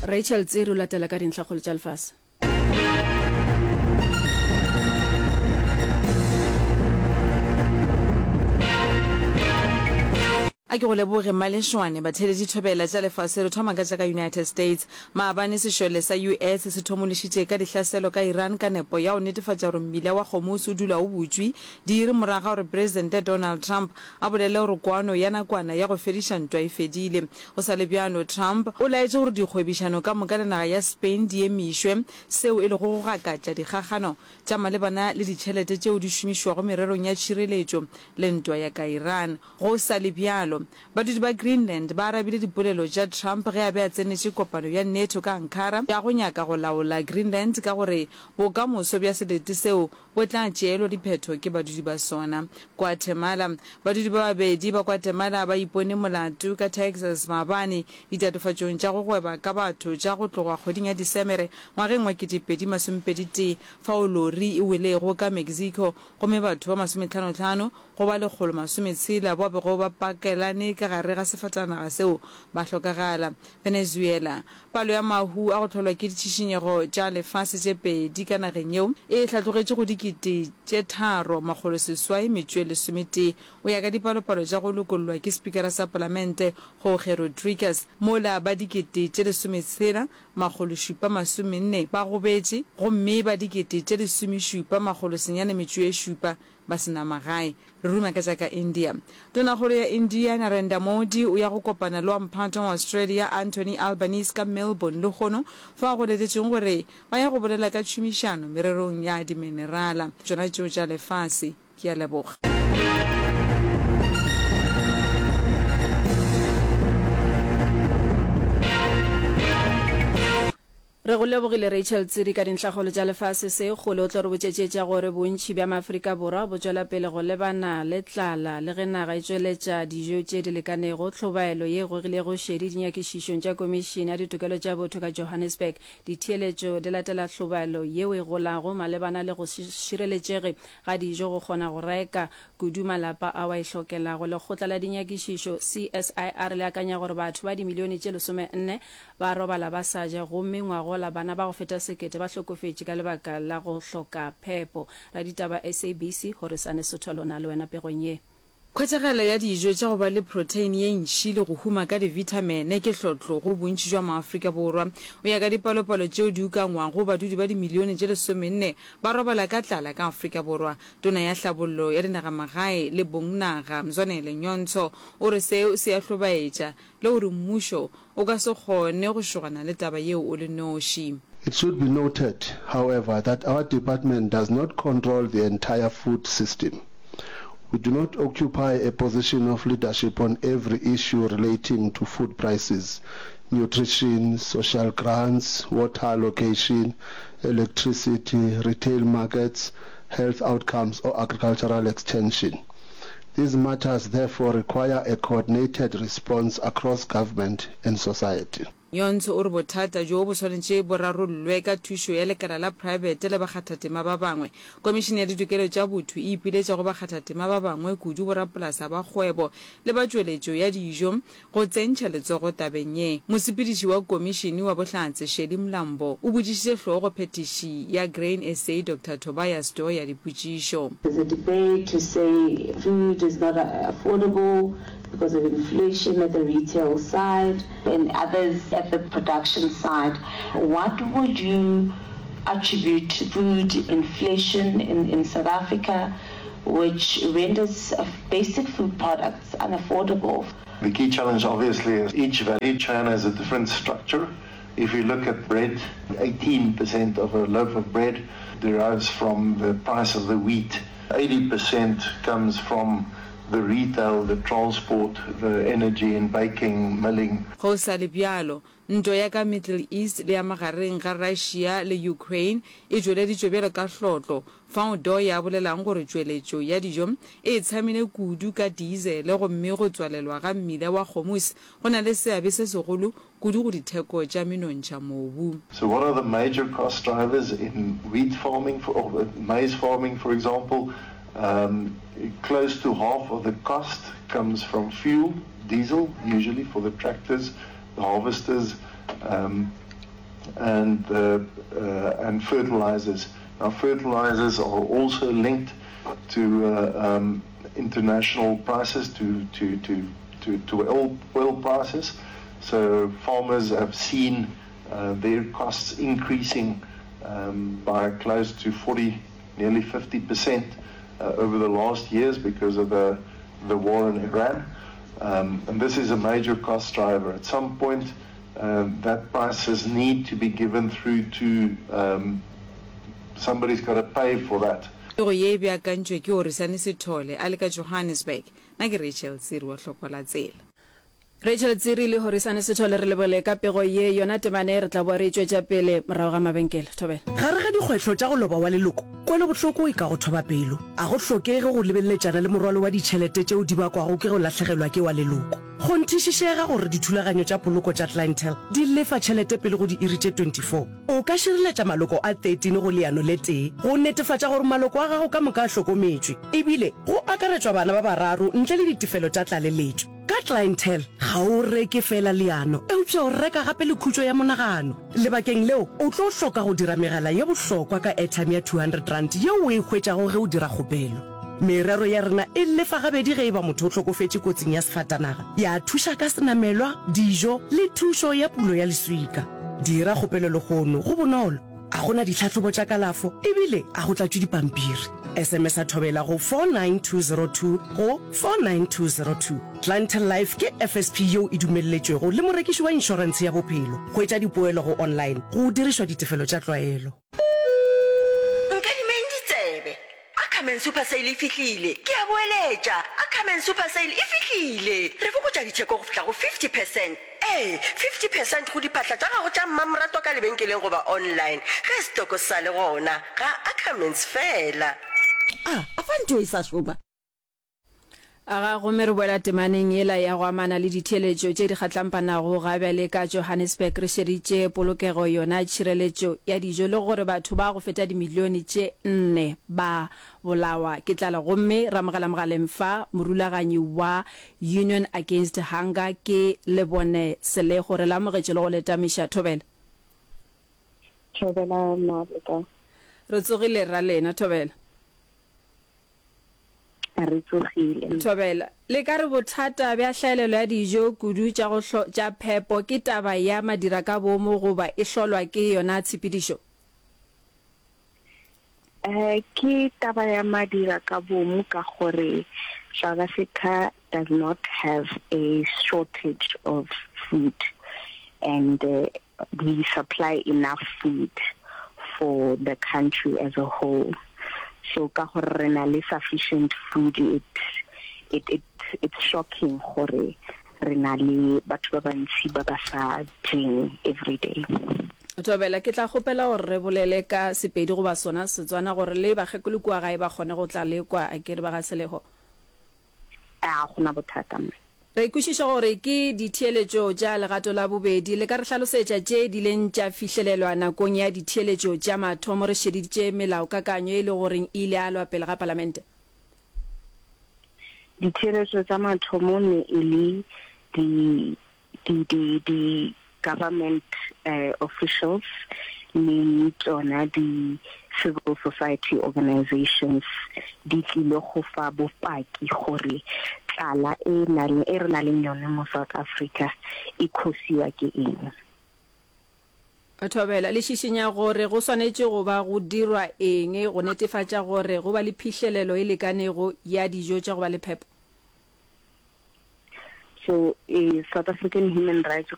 Rachel Tsiru latela ka dintlhakgolo tša lefase. a ke go leboge malešwane batheletši thobela tša lefase re thoma ka tša ka United States maabane sešole sa US se thomološitše ka dihlaselo ka Iran ka nepo ya go netefatša gore mmila wa kgomoso o dula o butswi di ire moraga gore President Donald Trump a bolele gore kwano ya nakwana ya go fediša ntwa e fedile go sa le bjano Trump o laetše gore dikgwebišano ka moka le naga ya Spain di emišwe seo e le go gakatša dikgagano tša malebana le ditšhelete tšeo di šomišwago mererong ya tšhireletšo le ntwa ya ka Iran go sa le bjalo badudi ba Greenland ba arabile dipolelo tša Trump ge a be a tsenetše kopano ya NATO ka Ankara ya go nyaka go laola Greenland ka gore bokamoso bja selete seo bo tla tšeelwa diphetho ke badudi ba sona. Guatemala badudi ba babedi ba Guatemala ba ipone molato ka Texas maabane ditatofatšong tša go gweba ka batho tša go tloga kgweding ya Disemere ngwageng wa 2021 fa o lori e welego ka Mexico gomme batho ba 55 go ba 160 ba bego ba pakelane ka gare ga sefatanaga seo ba hlokagala. Venezuela palo ya mahu a go tlholwa ke ditšhišinyego tša lefase tše pedi ka nageng yeo e hlatlogetše go dikete tše 3.7 o ya ka dipalopalo tša go lokollwa ke spikara sa palamente Jorge Rodriguez mola ba dikete tše 17.7 ba gobetše gomme ba dikete tše 17.7 ba sena magae. Re ruma ka tša India tonakgolo ya India Narendra Modi o ya go kopana le wa mphato wa Australia Anthony Albanese ka Melbourne le gono fa go letšeng gore ba ya go bolela ka tšhomišano mererong ya diminerala tšona tšeo tša lefase ke a leboga. re go lebogile Rachel Tsiri ka dintlhakgolo tša lefase se gole o tlo re botšetšetša gore bontši bja Maafrika Borwa bo tšwela pele go lebana le tlala le ge naga e tšweletša dijo tše di lekanego tlhobaelo ye gogilego šedi dinyakišišong tša komišene ya ditokelo tša botho ka Johannesburg ditheeletšo di latela tlhobaelo yeo e golago malebana le go šireletšege ga dijo go kgona go reka kudu malapa a wa e hlokelago lekgotla la dinyakišišo CSIR le akanya gore batho ba dimilione tše 14 ba robala ba sa ja gomme ngwago la bana ba go feta sekete ba hlokofetše ka lebaka la go hloka phepo. La ditaba SABC gore sane sotholona le wena pegong ye khwetšagalo ya dijo tša go ba le protein ye ntši le go huma ka divitamine ke hlotlo go bontši jwa Maafrika Borwa o ya ka dipalopalo tšeo di ukangwago badudi ba dimilione tše 14 ba robala ka tlala ka Afrika Borwa. Tona ya hlabollo ya dinagamagae le bongnaga Mzwanele Nyontsho o re seo se a hlobaetša le gore mmušo o ka se kgone go šogana le taba yeo o le noši. It should be noted, however, that our department does not control the entire food system. We do not occupy a position of leadership on every issue relating to food prices, nutrition, social grants, water allocation, electricity, retail markets, health outcomes, or agricultural extension. These matters therefore require a coordinated response across government and society. Nyontsho o re bothata jo bo tshwanetse bo rarollwe ka thušo ya lekala la private le bakgathatema ba bangwe. Komišene ya ditokelo tša botho e ipiletša go bakgathatema ba bangwe kudu borapolasa ba kgwebo le ba tšweletšo ya dijo go tsentšha letsogo tabeng ye. Mosepediši wa komišene wa bohlatse Shedi Mlambo o botšišitše hlogo phetiši ya Grain SA Dr. Tobias Doe ya dipotšišo. There's a debate to say food is not affordable because of inflation at the retail side and others at the production side. What would you attribute to food inflation in South Africa, which renders basic food products unaffordable? The key challenge obviously is each value chain has a different structure. If you look at bread, 18% of a loaf of bread derives from the price of the wheat. 80% comes from the retail, the transport, the energy and baking, milling. Go sa le bjalo ntwa ya ka Middle East le ya magareng ga Russia le Ukraine e tšweleditšwe bjalo ka hlotlo fa Doe ya bolelang gore tšweletšo ya dijo e tshamile kudu ka diesel gomme go tswalelwa ga mmila wa kgomosi go na le seabe se segolo kudu go ditheko tša menontšha mobu. So what are the major cost drivers in wheat farming or maize farming, for example? Close to half of the cost comes from fuel, diesel, usually for the tractors, the harvesters, and fertilizers. Now, fertilizers are also linked to international prices, to oil prices. So farmers have seen their costs increasing by close to 40, nearly 50% over the last years because of the war in Iran. And this is a major cost driver. At some point, that prices need to be given through to somebody's got to pay for that. Go ye bia kantšwe ke Horisane Sithole a le ka Johannesburg na ke Rachel Tsiri wa hlokola tsela. Rachel Tsiri le Horisane Sithole re lebole ka pego ye yona temane re tla bo re tšwetša pele morago ga mabenkele thobela. Gare ga dikgwetlho tša go loba wa leloko kwele bohloko e ka go thoba pelo a go hlokege go lebelletšana le morwalo wa ditšhelete tšeo di bakwago ke go latlhegelwa ke wa leloko go nthišišega gore dithulaganyo tša poloko tša clientele di lefa tšhelete pele go di iri tše 24 o ka širiletša maloko a 13 go leano le tee go netefatša gore maloko a gago ka moka a hlokometšwe ebile go akaretšwa bana ba bararo ntle le ditefelo tša tlaleletšo ka clientele ga o reke fela leano eupša o reka gape le khutšo ya monagano lebakeng leo o tlo hloka go dira megala ya bohlokwa ka airtime ya 200 rand yeo o e hwetšago ge o dira kgopelo merero ya rena e lefa gabedi ge e ba motho o hlokofetše kotsing ya sefatanaga ya thuša ka senamelwa dijo le thušo ya pulo ya leswika dira kgopelo le gono go bonolo a gona ditlhatlhobo tša kalafo ebile a go tlatšwe dipampiri SMS a thobela go 49202 go 49202 Clientele Life ke FSP yeo e dumelletšwego le morekiši wa inšorense ya bophelo go etša dipoelo go online go dirišwa ditefelo tša tlwaelo. Akamen Super Sale e fihlile ke a boeletša Akamen Super Sale e fihlile re fokotša ditšheko go fihla go 50%. 50% go dipatla tša gago tša mmamolato ka lebenkeleng goba online ge stoko sa le gona ga Akamens fela a fa ntho e sa šoma aga go mere boela temaneng ela ya go amana le ditheletšo tše di kgatlampanago ga bjale ka Johannesburg re šeditše polokego yona tšhireletšo ya dijo le gore batho ba go feta dimilione tše 4 ba bolawa ke tlala gomme ramogela mogaleng fa morulaganyi wa Union Against Hunger ke le bone sele gore la mogetše le go letamiša thobela Mabeka. re tsogile ra lena thobela thobela le ka re bothata bja hlaelelo ya dijo kudu tša phepo ke taba ya madira ka bomo goba e hlolwa ke yona tshepedišo Ke taba ya madira ka bomo ka gore South Africa does not have a shortage of food and we supply enough food for the country as a whole. So ka gore re na le sufficient food it's shocking gore re na le batho ba bantsi ba ba sa jeng every day. Thobela ke tla gopela gore re bolele ka sepedi go ba sona Setswana gore le ba gekole kwa gae ba kgone go tla le kwa a ke re ba ga selego gona bothata re ikušiša gore ke ditheeletšo tša legato la bobedi le ka re hlalosetša tše di leng tša fihlelelwa nakong ya ditheeletšo tša mathomo re šeditše melaokakanyo e le goreng e ile a lwa pele ga palamente ditheeletšo tša mathomo ne e le di government officials le tsona di civil society organizations di tlile go fa bopaki gore tlala e re na le yone mo South Africa e khosiwa ke eng. Thobela le šišinya gore go swanetše go ba go dirwa eng go netefatša gore go ba le phihlelelo e lekanego ya dijo tša go ba le phepo. So South African Human Rights